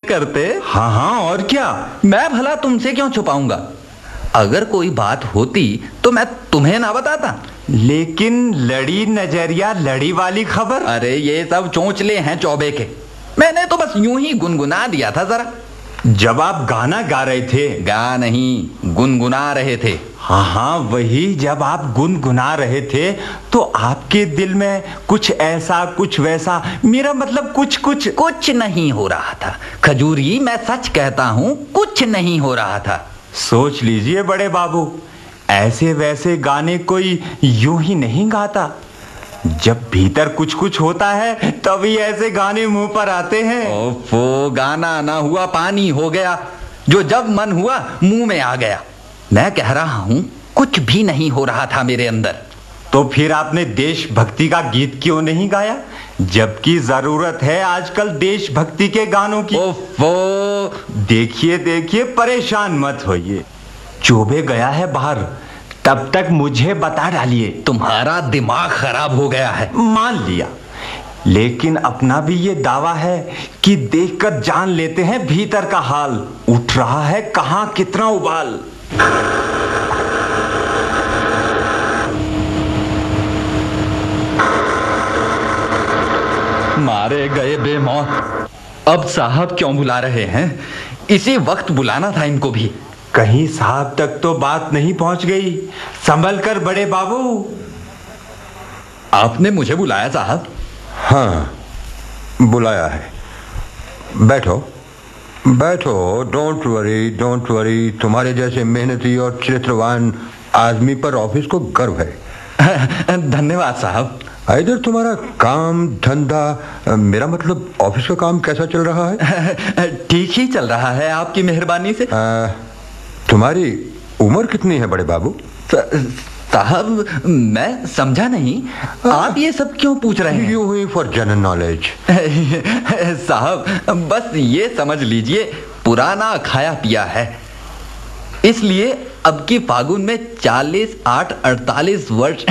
करते। हाँ हाँ, और क्या। मैं भला तुमसे क्यों छुपाऊंगा? अगर कोई बात होती तो मैं तुम्हें ना बताता। लेकिन लड़ी नजरिया लड़ी वाली खबर। अरे ये सब चोंचले हैं चौबे के। मैंने तो बस यूं ही गुनगुना दिया था जरा। जब आप गाना गा रहे थे। गा नहीं, गुनगुना रहे थे। हाँ हाँ वही, जब आप गुनगुना रहे थे तो आपके दिल में कुछ ऐसा कुछ वैसा, मेरा मतलब कुछ नहीं हो रहा था खजूरी, मैं सच कहता हूँ, कुछ नहीं हो रहा था। सोच लीजिए बड़े बाबू, ऐसे वैसे गाने कोई यूं ही नहीं गाता। जब भीतर कुछ कुछ होता है तभी ऐसे गाने मुंह पर आते हैं। ओफो, गाना ना हुआ पानी हो गया, जो जब मन हुआ मुंह में आ गया। मैं कह रहा हूं कुछ भी नहीं हो रहा था मेरे अंदर। तो फिर आपने देशभक्ति का गीत क्यों नहीं गाया, जबकि जरूरत है आजकल देशभक्ति के गानों की। ओफो, देखिए देखिए, परेशान मत होइए। चोबे गया है बाहर, तब तक मुझे बता डालिए। तुम्हारा दिमाग खराब हो गया है। मान लिया, लेकिन अपना भी ये दावा है कि देखकर जान लेते हैं भीतर का हाल। उठ रहा है कहां कितना उबाल। मारे गए बेमौत। अब साहब क्यों बुला रहे हैं? इसी वक्त बुलाना था इनको भी। कहीं साहब तक तो बात नहीं पहुंच गई। संभल कर बड़े बाबू। आपने मुझे बुलाया साहब? हाँ, बुलाया है। बैठो बैठो, डोंट वरी। तुम्हारे जैसे मेहनती और चरित्रवान आदमी पर ऑफिस को गर्व है। धन्यवाद साहब। इधर तुम्हारा काम धंधा, मेरा मतलब ऑफिस का काम कैसा चल रहा है? ठीक ही चल रहा है आपकी मेहरबानी से। तुम्हारी उम्र कितनी है बड़े बाबू? साहब मैं समझा नहीं, आप ये सब क्यों पूछ रहे हैं? यूं ही फॉर जनरल नॉलेज। साहब बस ये समझ लीजिए, पुराना खाया पिया है, इसलिए अब की फागुन में 48 वर्ष।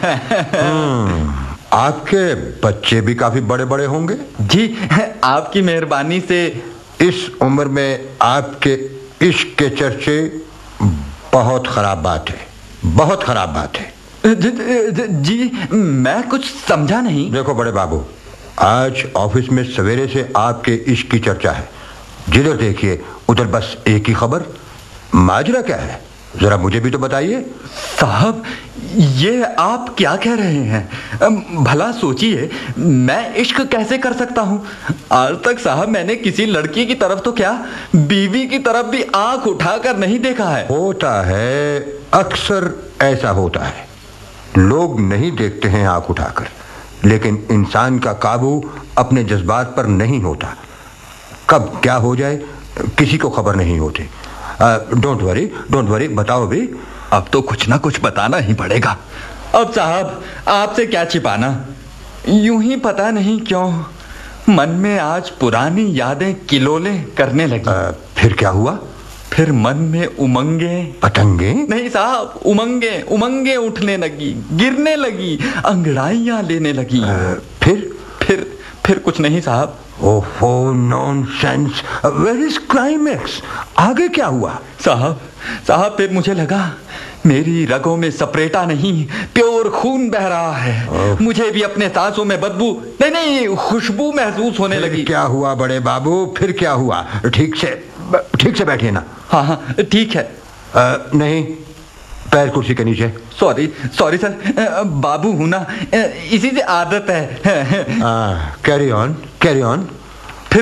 आपके बच्चे भी काफी बड़े बड़े होंगे? जी, आपकी मेहरबानी से। इस उम्र में आपके इश्क के चर्चे बहुत खराब बात है, बहुत खराब बात है। जी मैं कुछ समझा नहीं। देखो बड़े बाबू, आज ऑफिस में सवेरे से आपके इश्क की चर्चा है। जिधर देखिए उधर बस एक ही खबर। माजरा क्या है, जरा मुझे भी तो बताइए। साहब ये आप क्या कह रहे हैं? भला सोचिए, मैं इश्क कैसे कर सकता हूं? आज तक साहब मैंने किसी लड़की की तरफ तो क्या, बीवी की तरफ भी आंख उठाकर नहीं देखा है। होता है, अक्सर ऐसा होता है। लोग नहीं देखते हैं आंख उठाकर, लेकिन इंसान का काबू अपने जज्बात पर नहीं होता। कब क्या हो जाए किसी को खबर नहीं होती। डोंट वरी, बताओ भी। अब तो कुछ ना कुछ बताना ही पड़ेगा। अब साहब आपसे क्या छिपाना, यूं ही पता नहीं क्यों मन में आज पुरानी यादें किलोले करने लगी। फिर क्या हुआ? फिर मन में उमंगे, पतंगे नहीं साहब, उमंगे उठने लगी, गिरने लगी, अंगड़ाइयां लेने लगी। फिर कुछ नहीं साहब। ओहो, नॉनसेंस। Where is climax? आगे क्या हुआ? साहब फिर मुझे लगा मेरी रगों में सपरेटा नहीं, प्योर खून बह रहा है। मुझे भी अपने सांसों में बदबू नहीं खुशबू महसूस होने लगी। क्या हुआ बड़े बाबू, फिर क्या हुआ? ठीक से बैठिए ना। हाँ ठीक है। नहीं, पैर कुर्सी के नीचे। सॉरी सर, बाबू हूं ना, इसी से आदत है। Carry on. फिर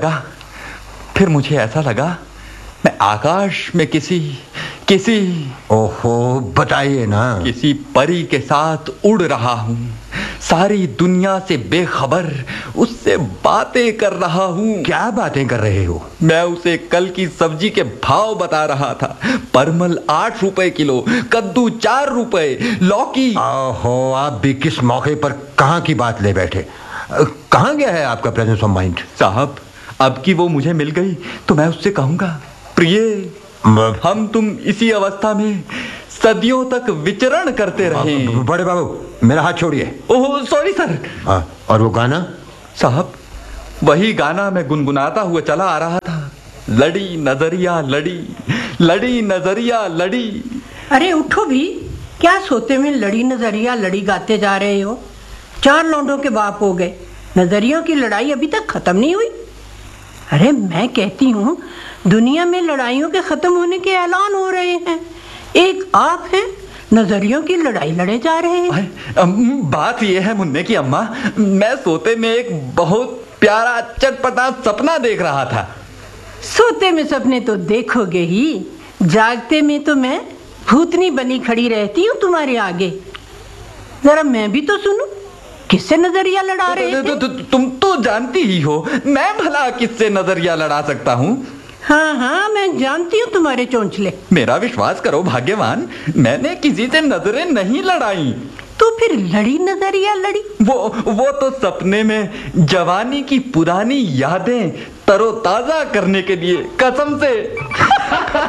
मुझे ऐसा लगा मैं आकाश में किसी ओहो, बताइए ना। किसी परी के साथ उड़ रहा हूं, सारी दुनिया से बेखबर उससे बातें कर रहा हूं। क्या बातें कर रहे हो? मैं उसे कल की सब्जी के भाव बता रहा था। परमल 8 रुपए किलो, कद्दू 4 रुपए, लौकी। ओहो, आप भी किस मौके पर कहां की बात ले बैठे। कहां गया है आपका प्रेजेंस ऑफ माइंड? साहब अब की वो मुझे मिल गई तो मैं उससे कहूंगा, प्रिय हम तुम इसी अवस्था में सदियों तक विचरण करते रहे। बड़े बाबू मेरा हाथ छोड़िए। Oh sorry sir. और वो गाना? साहब वही गाना मैं गुनगुनाता हुआ चला आ रहा था। लड़ी नजरिया लड़ी, लड़ी नजरिया लड़ी। अरे उठो भी, क्या सोते में लड़ी नजरिया लड़ी गाते जा रहे हो? 4 लौंडों के बाप हो गए, नजरियों की लड़ाई अभी तक खत्म नहीं हुई। अरे मैं कहती हूँ दुनिया में लड़ाइयों के खत्म होने के ऐलान हो रहे हैं, एक आप हैं नजरियों की लड़ाई लड़े जा रहे हैं। बात यह है मुन्ने की अम्मा, मैं सोते में एक बहुत प्यारा चटपटा सपना देख रहा था। सोते में सपने तो देखोगे ही, जागते में तो मैं भूतनी बनी खड़ी रहती हूँ तुम्हारे आगे। जरा मैं भी तो सुनूं, किससे नजरिया लड़ा रहे थे? तुम तो जानती ही हो, मैं भला किससे नजरिया लड़ा सकता हूँ? हाँ हाँ, मैं जानती हूँ तुम्हारे चोंचले। मेरा विश्वास करो भाग्यवान, मैंने किसी से नजरें नहीं लड़ाई। तो फिर लड़ी नजरिया लड़ी? वो तो सपने में जवानी की पुरानी यादें तरोताजा करने के लिए, कसम से।